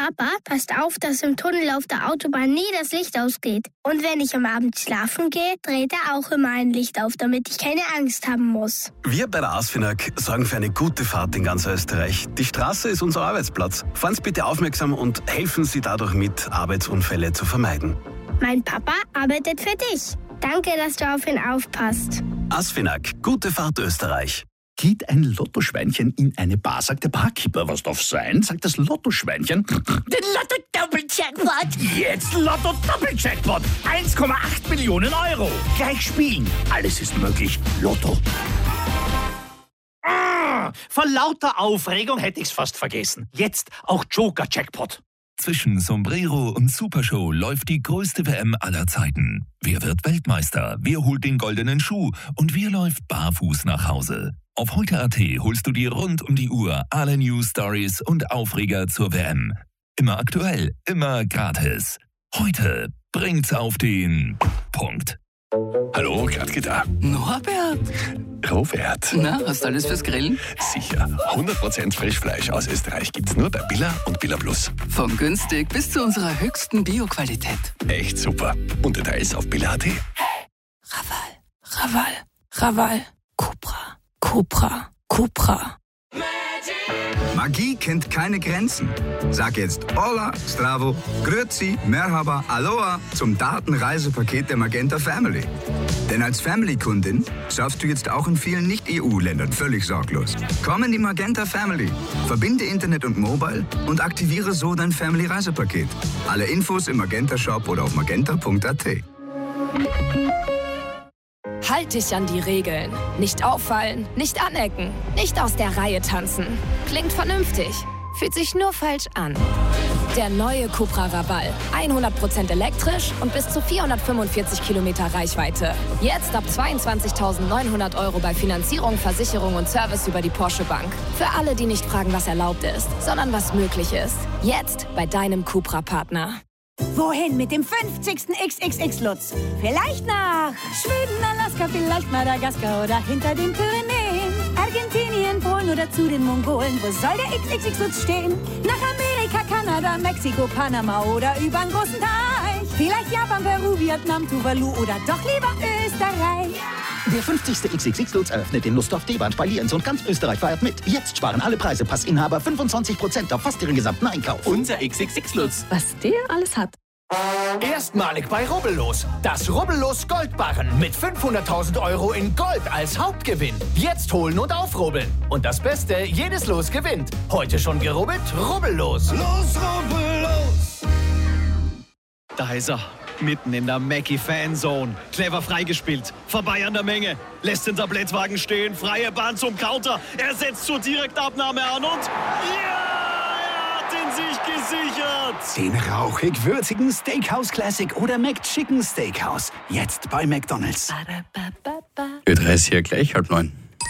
Papa passt auf, dass im Tunnel auf der Autobahn nie das Licht ausgeht. Und wenn ich am Abend schlafen gehe, dreht er auch immer ein Licht auf, damit ich keine Angst haben muss. Wir bei der ASFINAG sorgen für eine gute Fahrt in ganz Österreich. Die Straße ist unser Arbeitsplatz. Fahren Sie bitte aufmerksam und helfen Sie dadurch mit, Arbeitsunfälle zu vermeiden. Mein Papa arbeitet für dich. Danke, dass du auf ihn aufpasst. ASFINAG, gute Fahrt Österreich. Geht ein Lottoschweinchen in eine Bar, sagt der Barkeeper, was darf sein? Sagt das Lottoschweinchen. Den Lotto-Doppel-Jackpot! Jetzt Lotto-Doppel-Jackpot! 1,8 Millionen Euro! Gleich spielen! Alles ist möglich. Lotto. Vor lauter Aufregung hätte ich's fast vergessen. Jetzt auch Joker-Jackpot. Zwischen Sombrero und Supershow läuft die größte WM aller Zeiten. Wer wird Weltmeister? Wer holt den goldenen Schuh? Und wer läuft barfuß nach Hause? Auf heute.at holst du dir rund um die Uhr alle News, Stories und Aufreger zur WM. Immer aktuell, immer gratis. Heute bringt's auf den Punkt. Hallo, Gradke da. Norbert? Robert. Na, hast du alles fürs Grillen? Sicher. 100% Frischfleisch aus Österreich gibt's nur bei Billa und Billa Plus. Von günstig bis zu unserer höchsten Bioqualität. Echt super. Und Details auf Billa.at. Raval. Cupra. Magie kennt keine Grenzen. Sag jetzt Hola, Stravo, Grüezi, Merhaba, Aloha zum Datenreisepaket der Magenta Family. Denn als Family-Kundin surfst du jetzt auch in vielen Nicht-EU-Ländern völlig sorglos. Komm in die Magenta Family, verbinde Internet und Mobile und aktiviere so dein Family-Reisepaket. Alle Infos im Magenta-Shop oder auf magenta.at. Halt dich an die Regeln. Nicht auffallen, nicht anecken, nicht aus der Reihe tanzen. Klingt vernünftig, fühlt sich nur falsch an. Der neue Cupra Raval. 100% elektrisch und bis zu 445 Kilometer Reichweite. Jetzt ab 22.900 Euro bei Finanzierung, Versicherung und Service über die Porsche Bank. Für alle, die nicht fragen, was erlaubt ist, sondern was möglich ist. Jetzt bei deinem Cupra-Partner. Wohin mit dem 50. XXX-Lutz? Vielleicht nach Schweden, Alaska, vielleicht Madagaskar oder hinter den Pyrenäen. Argentinien, Polen oder zu den Mongolen. Wo soll der XXX-Lutz stehen? Nach Amerika, Kanada, Mexiko, Panama oder übern großen Teich. Vielleicht Japan, Peru, Vietnam, Tuvalu oder doch lieber Österreich. Der 50. XXX-Lutz eröffnet den Lustdorf D-Bahn bei Lienz und ganz Österreich feiert mit. Jetzt sparen alle Preisepassinhaber 25% auf fast ihren gesamten Einkauf. Unser XXX-Lutz. Was der alles hat. Erstmalig bei Rubbellos. Das Rubbellos Goldbarren mit 500.000 Euro in Gold als Hauptgewinn. Jetzt holen und aufrubbeln. Und das Beste, jedes Los gewinnt. Heute schon gerubbelt? Rubbellos. Los, Rubbellos! Da ist er. Mitten in der Mackie-Fanzone. Clever freigespielt. Vorbei an der Menge. Lässt den Tablettwagen stehen. Freie Bahn zum Counter. Er setzt zur Direktabnahme an und... Ja! Er hat ihn sich gesichert! Den rauchig-würzigen Steakhouse Classic oder McChicken Steakhouse. Jetzt bei McDonald's. Ö3 ist hier gleich 8:30.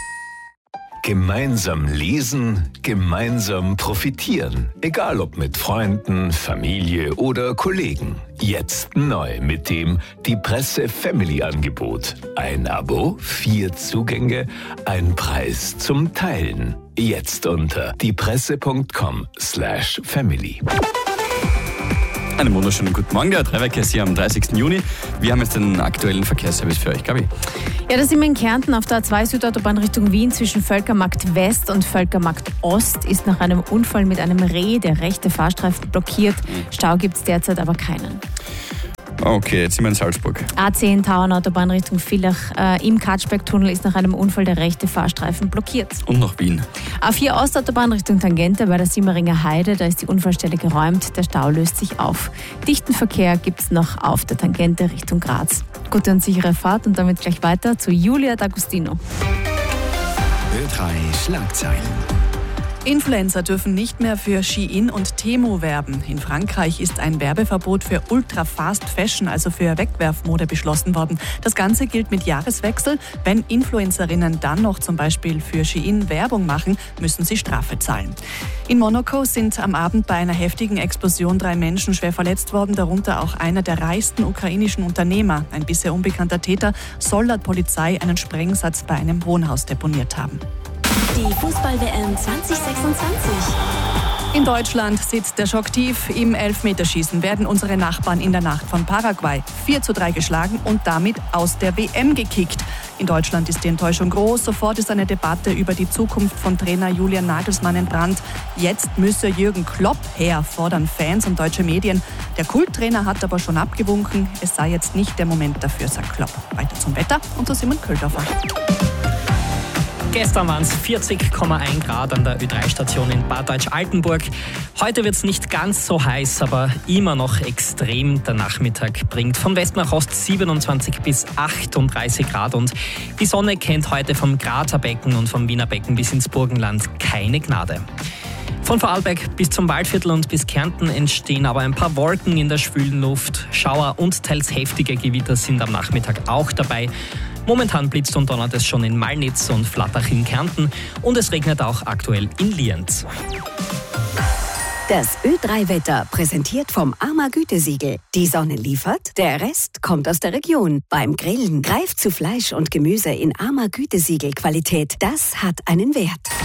Gemeinsam lesen, gemeinsam profitieren. Egal ob mit Freunden, Familie oder Kollegen. Jetzt neu mit dem Die Presse Family Angebot. Ein Abo, 4 Zugänge, ein Preis zum Teilen. Jetzt unter diepresse.com/family. Einen wunderschönen guten Morgen, der Drehwerk ist hier am 30. Juni. Wir haben jetzt den aktuellen Verkehrsservice für euch, Gabi. Ja, da sind wir in Kärnten auf der A2 Südautobahn Richtung Wien zwischen Völkermarkt West und Völkermarkt Ost ist nach einem Unfall mit einem Reh der rechte Fahrstreifen blockiert. Stau gibt es derzeit aber keinen. Okay, jetzt sind wir in Salzburg. A10 Tauernautobahn Richtung Villach. Im Katschbergtunnel ist nach einem Unfall der rechte Fahrstreifen blockiert. Und nach Wien. A4 Ostautobahn Richtung Tangente bei der Simmeringer Heide, da ist die Unfallstelle geräumt, der Stau löst sich auf. Dichten Verkehr gibt es noch auf der Tangente Richtung Graz. Gute und sichere Fahrt und damit gleich weiter zu Julia D'Agostino. Ö3 Schlagzeilen. Influencer dürfen nicht mehr für Shein und Temu werben. In Frankreich ist ein Werbeverbot für Ultra-Fast-Fashion, also für Wegwerfmode, beschlossen worden. Das Ganze gilt mit Jahreswechsel. Wenn Influencerinnen dann noch zum Beispiel für Shein Werbung machen, müssen sie Strafe zahlen. In Monaco sind am Abend bei einer heftigen Explosion 3 Menschen schwer verletzt worden, darunter auch einer der reichsten ukrainischen Unternehmer. Ein bisher unbekannter Täter soll laut Polizei einen Sprengsatz bei einem Wohnhaus deponiert haben. Die Fußball-WM 2026. In Deutschland sitzt der Schock tief. Im Elfmeterschießen werden unsere Nachbarn in der Nacht von Paraguay 4:3 geschlagen und damit aus der WM gekickt. In Deutschland ist die Enttäuschung groß. Sofort ist eine Debatte über die Zukunft von Trainer Julian Nagelsmann entbrannt. Jetzt müsse Jürgen Klopp her, fordern Fans und deutsche Medien. Der Kulttrainer hat aber schon abgewunken. Es sei jetzt nicht der Moment dafür, sagt Klopp. Weiter zum Wetter und zu Simon Köldorfer. Gestern waren es 40,1 Grad an der Ö3-Station in Bad Deutsch-Altenburg. Heute wird es nicht ganz so heiß, aber immer noch extrem. Der Nachmittag bringt von West nach Ost 27 bis 38 Grad und die Sonne kennt heute vom Grazer Becken und vom Wiener Becken bis ins Burgenland keine Gnade. Von Vorarlberg bis zum Waldviertel und bis Kärnten entstehen aber ein paar Wolken in der schwülen Luft. Schauer und teils heftige Gewitter sind am Nachmittag auch dabei. Momentan blitzt und donnert es schon in Malnitz und Flattach in Kärnten und es regnet auch aktuell in Lienz. Das Ö3-Wetter präsentiert vom AMA Gütesiegel. Die Sonne liefert, der Rest kommt aus der Region. Beim Grillen greift zu Fleisch und Gemüse in AMA Gütesiegel Qualität. Das hat einen Wert.